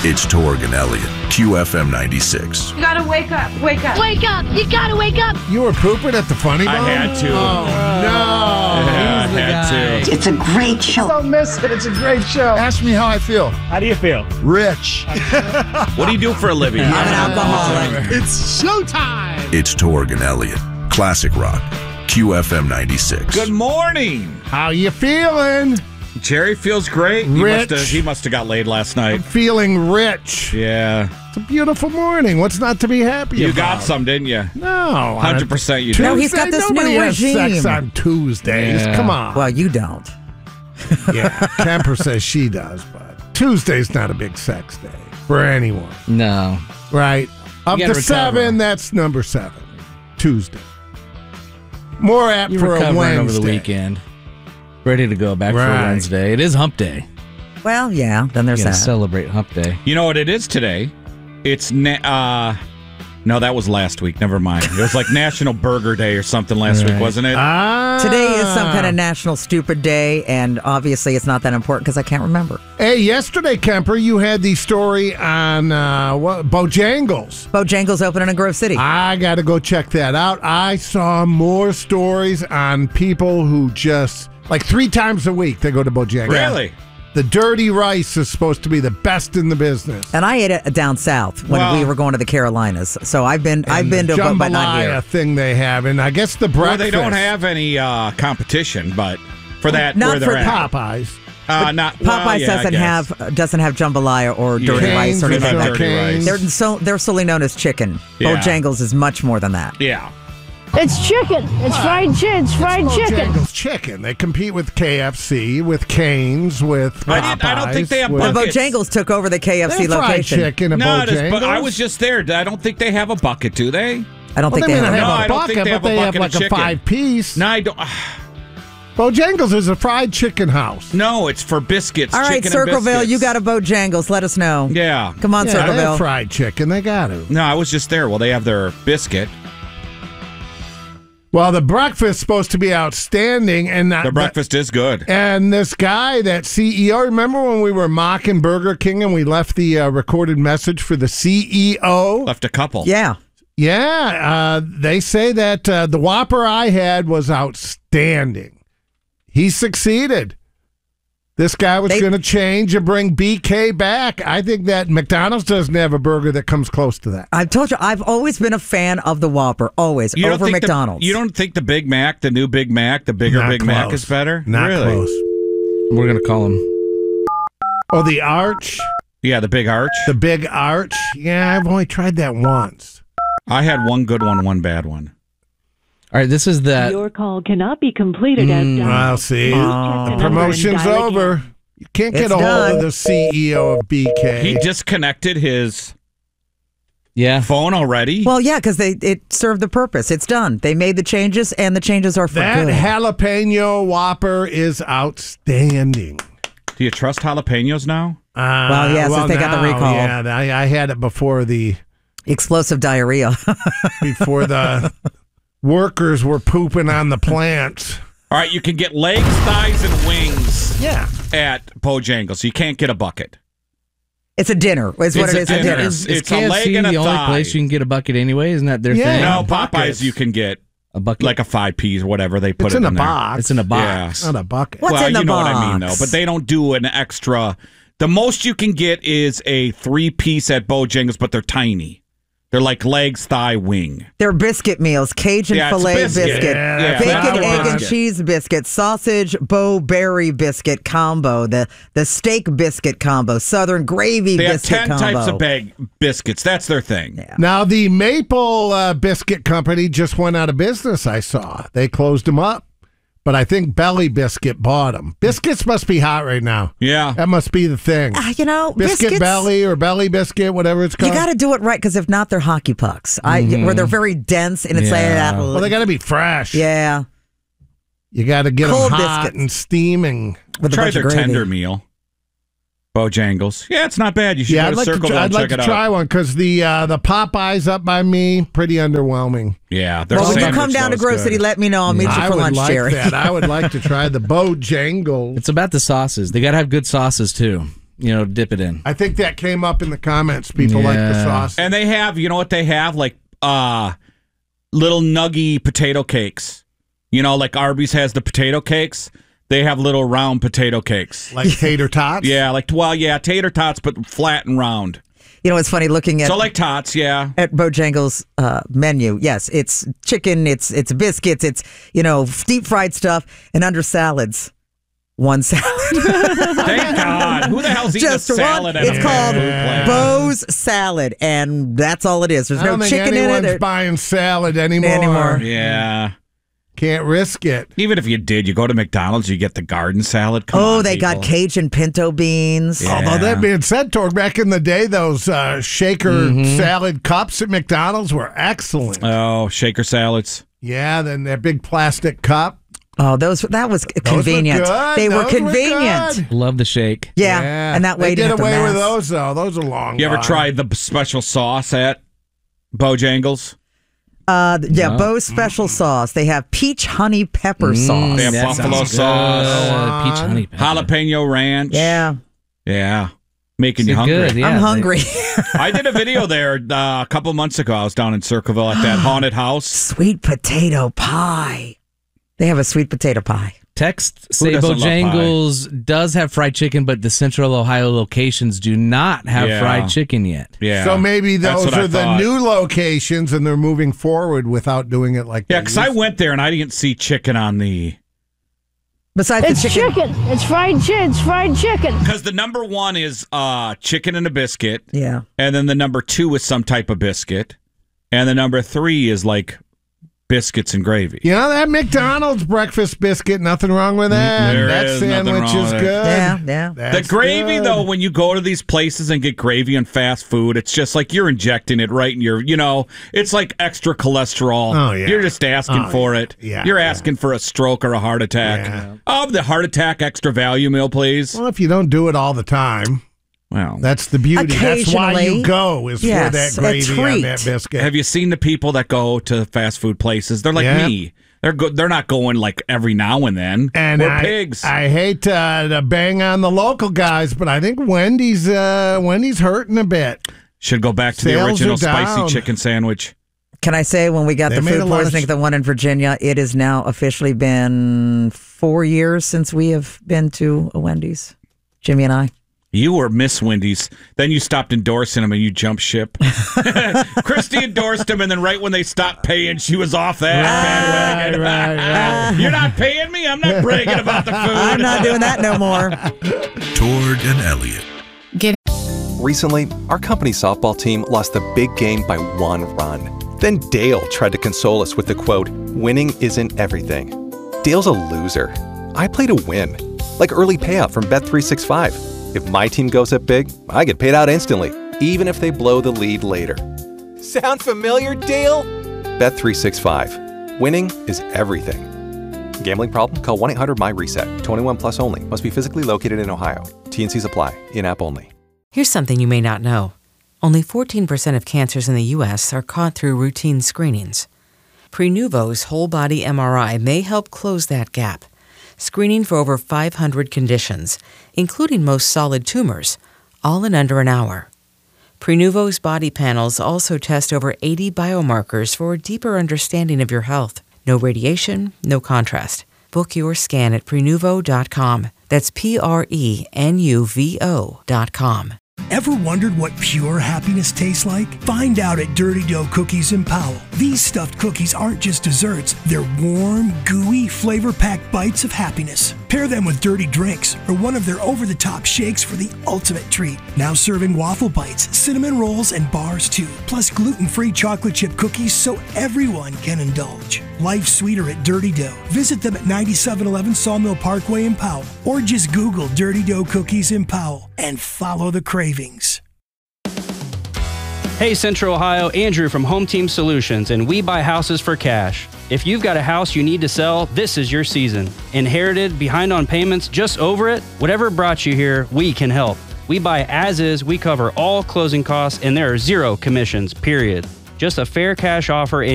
It's Torg and Elliott, QFM 96. You gotta wake up. Wake up. Wake up! You gotta wake up! You were pooping at the Funny Bone? I had to. Oh, no. Yeah, I had to. It's a great show. Don't miss it. It's a great show. Ask me how I feel. How do you feel? Rich. What do you do for a living? I'm an alcoholic. It's showtime. It's Torg and Elliott, Classic Rock, QFM 96. Good morning. How you feeling? Jerry feels great. He must have got laid last night. I'm feeling rich. Yeah. It's a beautiful morning. What's not to be happy about? You got some, didn't you? No. 100% you did. No, he's got this new Nobody has regime. sex on Tuesdays. Yeah. Come on. Well, you don't. Yeah, Kemper says she does, but Tuesday's not a big sex day for anyone. No. Right? Of You the gotta 7, recover. that's number 7. Tuesday. More apt You're for a recovering Wednesday. over the weekend. Ready to go back for Right. Wednesday. It is hump day. Well, yeah, then You there's gotta that. celebrate hump day. You know what it is today? It's no, that was last week. Never mind. It was like National Burger Day or something last week, wasn't it? Today is some kind of National Stupid Day, and obviously it's not that important because I can't remember. Hey, yesterday, Kemper, you had the story on Bojangles. Bojangles opening in Grove City. I got to go check that out. I saw more stories on people who just, like 3 times a week, they go to Bojangles. Really? The dirty rice is supposed to be the best in the business. And I ate it down south when we were going to the Carolinas. So I've been to the but not here. jambalaya thing they have, and I guess the breakfast. Well, they don't have any competition, but for that, Not where they're for at. Popeyes. Not well, Popeyes yeah, I guess. doesn't have jambalaya or dirty Yeah. rice or Cane's anything or like dirty that. rice. They're solely known as chicken. Yeah. Bojangles is much more than that. Yeah. It's chicken. It's fried chicken. It's fried chicken. Bojangles chicken. They compete with KFC, with Cane's, with Popeyes. I don't think they have with- The buckets. Bojangles took over the KFC They have fried location. chicken at No, Bojangles. but I was just there. I don't think they have a bucket, do they? I don't Well, think they they may have not No, have I a don't bucket, think they have but a they have bucket like of a chicken. 5-piece. No, I don't. Bojangles is a fried chicken house. No, it's for biscuits. All right, chicken and Circleville, biscuits. you got a Bojangles. Let us know. Yeah. Come on, Yeah, they have Circleville. fried chicken. They got it. No, I was just there. Well, they have their biscuit. Well, the breakfast's supposed to be outstanding, and Their breakfast is good. And this guy, that CEO, remember when we were mocking Burger King and we left the recorded message for the CEO? Left a couple. Yeah. Yeah, they say that the Whopper I had was outstanding. He succeeded. This guy was going to change and bring BK back. I think that McDonald's doesn't have a burger that comes close to that. I've told you, I've always been a fan of the Whopper, always, You don't over think McDonald's. you don't think the Big Mac, the new Big Mac, the bigger Not Big Mac close. is better? Not really? close. We're going to call him. Oh, the Arch? Yeah, the Big Arch. The Big Arch? Yeah, I've only tried that once. I had one good one, one bad one. All right, this is that. Your call cannot be completed as done. I'll see. Check the The number and promotion's dial over. again. You can't get It's a hold done. of the CEO of BK. He disconnected his Yeah. phone already. Well, yeah, because it served the purpose. It's done. They made the changes, and the changes are for That good. jalapeno Whopper is outstanding. Do you trust jalapenos now? Well, yeah, since they got the now, recall. Yeah, I had it before the Explosive diarrhea. workers were pooping on the plants. All right, you can get legs, thighs, and wings Yeah. at Bojangles. You can't get a bucket. It's a dinner. Is what It's it a is. A dinner. dinner. Is It's a KFC leg and a the only thigh. place you can get a bucket anyway? Isn't that their Yeah. thing? No, buckets. Popeyes, you can get A bucket. like a 5-piece or whatever they put It's it in a in there. box. It's in a box. Not a bucket. What's well, in the you know what I mean, box? though. But they don't do an extra. The most you can get is a 3-piece at Bojangles, but they're tiny. They're like legs, thigh, wing. They're biscuit meals, Cajun Yeah, it's filet biscuit. biscuit, Yeah, that's bacon, what egg, I and want. cheese biscuit, sausage, bow berry biscuit combo, the steak biscuit combo, southern gravy They have biscuit 10 combo. types of biscuits. That's their thing. Yeah. Now, the Maple Biscuit Company just went out of business, I saw. They closed them up. But I think Belly Biscuit bought them. Biscuits must be hot right now. Yeah. That must be the thing. You know, Biscuit biscuits, Belly or Belly Biscuit, whatever it's called. you got to do it right because if not, they're hockey pucks. Where they're very dense and it's Yeah. Well, they got to be fresh. yeah, You got to get them Cold hot biscuits. and steaming. with a Try bunch their of gravy. tender meal. Bojangles. Yeah, it's not bad. You should Yeah, go to Circleville I'd and like check to it out. try one because the Popeyes up by me, pretty underwhelming. Yeah, their Well, when you sandwich, come down to though, is Grove good. City, let me know. I'll meet you I for would lunch, like Jerry. that. I would like to try the Bojangles. It's about the sauces. They got to have good sauces, too. dip it in. I think that came up in the comments. People like the sauce. And they have, you know what they have? Like little nuggy potato cakes. Like Arby's has the potato cakes. They have little round potato cakes. Like tater tots? Yeah, tater tots, but flat and round. It's funny looking at... So like tots, yeah. At Bojangles' menu, yes, it's chicken, it's biscuits, it's, deep fried stuff, and under salads, one salad. Thank God. Who the hell's eating Just a salad one. at It's a called food place? Bo's Salad, and that's all it is. There's no chicken in it. I don't think anyone's buying salad anymore. Yeah. Can't risk it. Even if you did, you go to McDonald's, you get the garden salad. Come on, they got Cajun pinto beans. Yeah. Although that being said, Torg, back in the day, those shaker salad cups at McDonald's were excellent. Oh, shaker salads. Yeah, then that big plastic cup. Oh, that was convenient. Were good. They were Those convenient. good. Love the shake. Yeah, and that they waiting did at the away mess. with those, though. Those are long You ever gone. tried the special sauce at Bojangles? Bo's special sauce. They have peach honey pepper sauce. They have That buffalo sounds sauce. good. Peach honey pepper. Jalapeno ranch. Yeah. Yeah. Making you Is it hungry. good? Yeah, I'm hungry. I did a video there a couple months ago. I was down in Circleville at that haunted house. Sweet potato pie. They have a sweet potato pie. Text say doesn't love Bojangles does have fried chicken, but the Central Ohio locations do not have Yeah. fried chicken yet. Yeah. So maybe That's those what I are the thought. new locations, and they're moving forward without doing it like Yeah, they because I used went there and I didn't see chicken on the... Besides It's the chicken. chicken. It's fried chicken. Because the number one is chicken and a biscuit. Yeah. And then the number two is some type of biscuit. And the number three is like biscuits and gravy. You know, that McDonald's breakfast biscuit, nothing wrong with that. There That is nothing sandwich wrong is with it. good. Yeah. The That's gravy, good. though, when you go to these places and get gravy and fast food, it's just like you're injecting it right in your, it's like extra cholesterol. Oh, yeah. You're just asking for it. yeah, You're yeah. asking for a stroke or a heart attack. Yeah. The heart attack extra value meal, please. Well, if you don't do it all the time, Well, that's the beauty. That's why Occasionally. you go, is Yes, for that a gravy on treat. that biscuit. have you seen the people that go to fast food places? They're like Yeah. me. They're not going like every now and then. And We're I, pigs. I hate to bang on the local guys, but I think Wendy's hurting a bit. Should go back to the Sales original are spicy down. chicken sandwich. Can I say when we got They the made food a lot of poisoning, the one in Virginia, it has now officially been 4 years since we have been to a Wendy's, Jimmy and I. You were Miss Wendy's. Then you stopped endorsing them and you jumped ship. Christy endorsed them, and then right when they stopped paying, she was off that bandwagon. Right. You're not paying me? I'm not bragging about the food. I'm not doing that no more. Torg and Elliot. Recently, our company softball team lost the big game by 1 run. Then Dale tried to console us with the quote, "Winning isn't everything." Dale's a loser. I play to win, like early payout from Bet365. If my team goes up big, I get paid out instantly, even if they blow the lead later. Sound familiar, Dale? Bet365. Winning is everything. Gambling problem? Call 1-800-MY-RESET. 21 plus only. Must be physically located in Ohio. T&Cs apply. In-app only. Here's something you may not know. Only 14% of cancers in the U.S. are caught through routine screenings. Prenuvo's whole-body MRI may help close that gap, screening for over 500 conditions, including most solid tumors, all in under an hour. Prenuvo's body panels also test over 80 biomarkers for a deeper understanding of your health. No radiation, no contrast. Book your scan at Prenuvo.com. That's Prenuvo.com. Ever wondered what pure happiness tastes like? Find out at Dirty Dough Cookies in Powell. These stuffed cookies aren't just desserts, they're warm, gooey, flavor-packed bites of happiness. Pair them with dirty drinks or one of their over-the-top shakes for the ultimate treat. Now serving waffle bites, cinnamon rolls, and bars too. Plus gluten-free chocolate chip cookies so everyone can indulge. Life's sweeter at Dirty Dough. Visit them at 9711 Sawmill Parkway in Powell or just Google Dirty Dough Cookies in Powell and follow the cravings. Hey Central Ohio, Andrew from Home Team Solutions, and we buy houses for cash. If you've got a house you need to sell, this is your season. Inherited, behind on payments, just over it? Whatever brought you here, we can help. We buy as is, we cover all closing costs, and there are 0 commissions, period. Just a fair cash offer